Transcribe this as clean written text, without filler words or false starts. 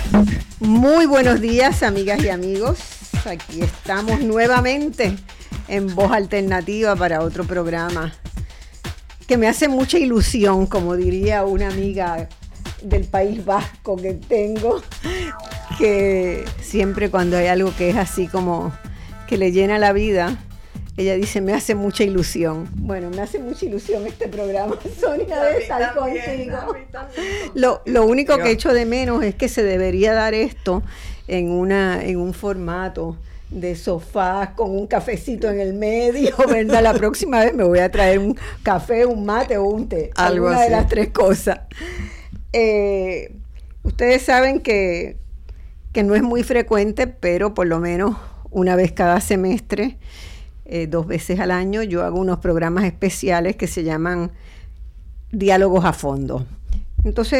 Muy buenos días, amigas y amigos. Aquí estamos nuevamente en Voz Alternativa para otro programa que me hace mucha ilusión, como diría una amiga del País Vasco que tengo, que siempre cuando hay algo que es así como que le llena la vida, ella dice, me hace mucha ilusión. Bueno, me hace mucha ilusión este programa, Sonia, de estar contigo. Lo único que echo de menos es que se debería dar esto en un formato de sofás con un cafecito en el medio, ¿verdad? La próxima vez me voy a traer un café, un mate o un té, alguna de las tres cosas. Ustedes saben que no es muy frecuente, pero por lo menos una vez cada semestre, 2 veces al año, yo hago unos programas especiales que se llaman Diálogos a Fondo. Entonces,